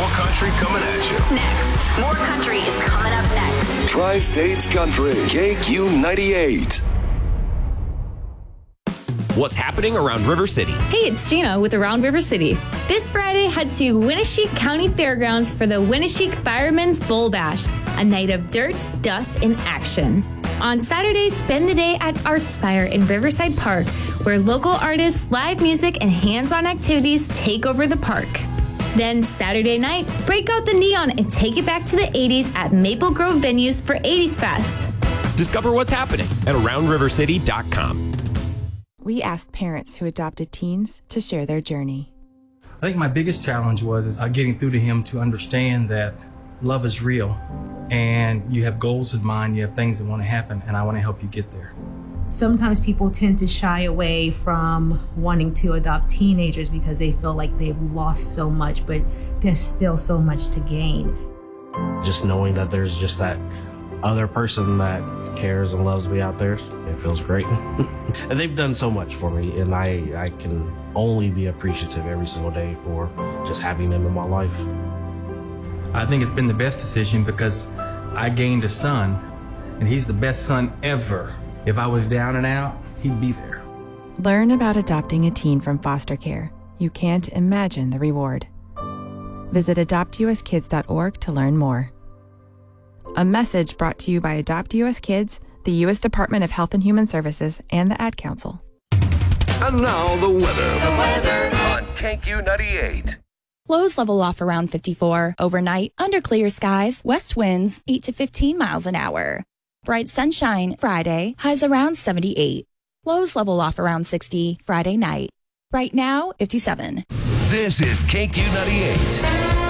More country coming at you. Next. More country is coming up next. Tri-States Country, KQ98. What's happening around River City? Hey, it's Gina with Around River City. This Friday, head to Winneshiek County Fairgrounds for the Winneshiek Firemen's Bull Bash, a night of dirt, dust, and action. On Saturday, spend the day at Artspire in Riverside Park, where local artists, live music, and hands-on activities take over the park. Then Saturday night, break out the neon and take it back to the 80s at Maple Grove Venues for 80s Fest. Discover what's happening at AroundRiverCity.com. We asked parents who adopted teens to share their journey. I think my biggest challenge was getting through to him to understand that love is real and you have goals in mind, you have things that want to happen, and I want to help you get there. Sometimes people tend to shy away from wanting to adopt teenagers because they feel like they've lost so much, but there's still so much to gain. Just knowing that there's just that other person that cares and loves me out there, it feels great. And they've done so much for me, and I can only be appreciative every single day for just having them in my life. I think it's been the best decision because I gained a son, and he's the best son ever. If I was down and out, he'd be there. Learn about adopting a teen from foster care. You can't imagine the reward. Visit adoptuskids.org to learn more. A message brought to you by Adopt US Kids, the U.S. Department of Health and Human Services, and the Ad Council. And now the weather on KQ98. Lows level off around 54. Overnight, under clear skies, west winds 8 to 15 miles an hour. Bright sunshine Friday, highs around 78. Lows level off around 60 Friday night. Right now, 57. This is KQ98.